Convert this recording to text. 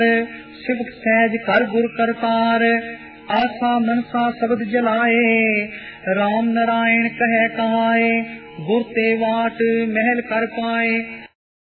सिवक सहज कर गुर करतार, आसा मनसा शब्द जलाए, राम नारायण कहे कहाए, गुर ते वाट महल कर पाए।